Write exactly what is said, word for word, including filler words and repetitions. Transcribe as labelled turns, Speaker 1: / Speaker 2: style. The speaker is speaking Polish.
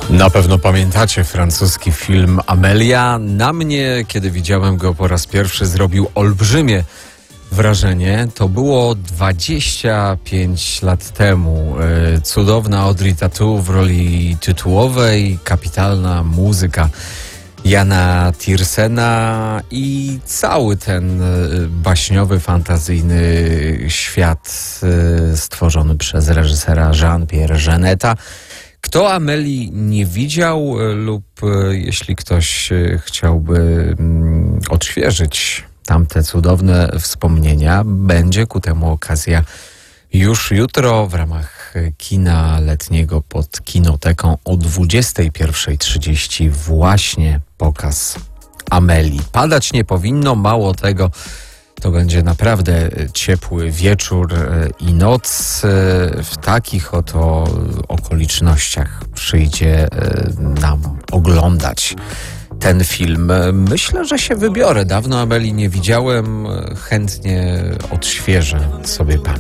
Speaker 1: Na pewno pamiętacie francuski film Amelia. Na mnie, kiedy widziałem go po raz pierwszy, zrobił olbrzymie wrażenie. To było dwadzieścia pięć lat temu. Cudowna Audrey Tautou w roli tytułowej, kapitalna muzyka Jana Tiersena i cały ten baśniowy, fantazyjny świat stworzony przez reżysera Jean-Pierre Jeanetta. Kto Amelii nie widział lub jeśli ktoś chciałby odświeżyć tamte cudowne wspomnienia, będzie ku temu okazja już jutro w ramach kina letniego pod Kinoteką o dwudziestej pierwszej trzydzieści właśnie pokaz Amelii. Padać nie powinno, mało tego, to będzie naprawdę ciepły wieczór i noc. W takich oto okolicznościach przyjdzie nam oglądać ten film. Myślę, że się wybiorę. Dawno Amelii nie widziałem. Chętnie odświeżę sobie pamięć.